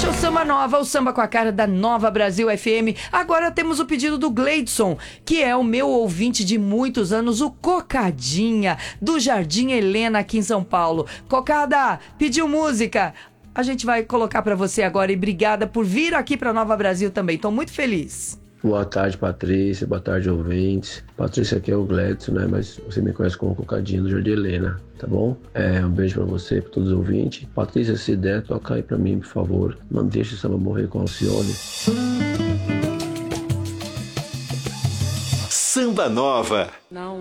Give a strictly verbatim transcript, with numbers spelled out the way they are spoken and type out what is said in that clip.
Este é o Samba Nova, o samba com a cara da Nova Brasil F M. Agora temos o pedido do Gleidson, que é o meu ouvinte de muitos anos, o Cocadinha, do Jardim Helena, aqui em São Paulo. Cocada, pediu música. A gente vai colocar pra você agora e obrigada por vir aqui pra Nova Brasil também. Tô muito feliz. Boa tarde, Patrícia. Boa tarde, ouvintes. Patrícia, aqui é o Gleidson, né? Mas você me conhece como Cocadinho do Jardim Helena, tá bom? É, um beijo pra você, pra todos os ouvintes. Patrícia, se der, toca aí pra mim, por favor. Não deixe o samba morrer com Alcione. Samba Nova. Não